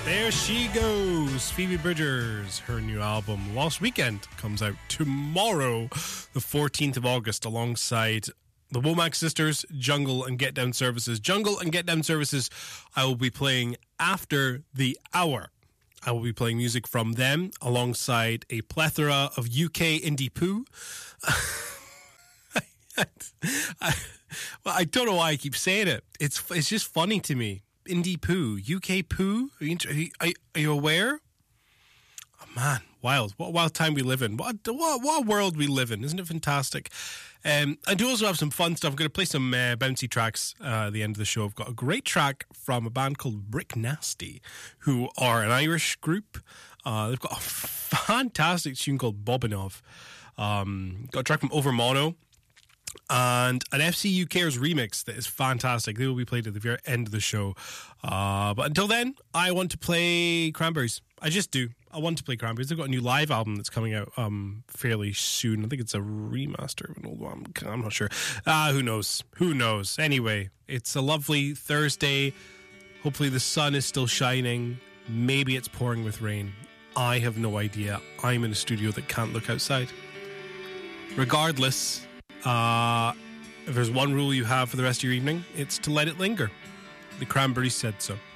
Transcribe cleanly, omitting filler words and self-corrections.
There she goes, Phoebe Bridgers. Her new album, Lost Weekend, comes out tomorrow, the 14th of August, alongside the Womack Sisters, Jungle and Get Down Services. Jungle and Get Down Services I will be playing after the hour. I will be playing music from them alongside a plethora of UK indie poo. I don't know why I keep saying it. It's just funny to me. Indie poo, UK poo. Are you aware? Oh man, wild! What a wild time we live in. What a world we live in. Isn't it fantastic? I do also have some fun stuff. I'm going to play some bouncy tracks at the end of the show. I've got a great track from a band called Brick Nasty, who are an Irish group. They've got a fantastic tune called Bobinov. Got a track from Overmono. And an FC UKers remix that is fantastic. They will be played at the very end of the show. But until then, I want to play Cranberries. I just do. I want to play Cranberries. They've got a new live album that's coming out fairly soon. I think it's a remaster of an old one. I'm not sure. Who knows? Who knows? Anyway, it's a lovely Thursday. Hopefully the sun is still shining. Maybe it's pouring with rain. I have no idea. I'm in a studio that can't look outside. Regardless... if there's one rule you have for the rest of your evening, it's to let it linger. The Cranberries said so.